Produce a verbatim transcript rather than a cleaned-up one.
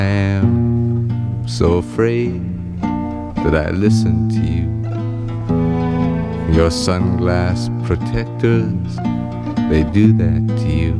I am so afraid that I listen to you. Your sunglass protectors, they do that to you.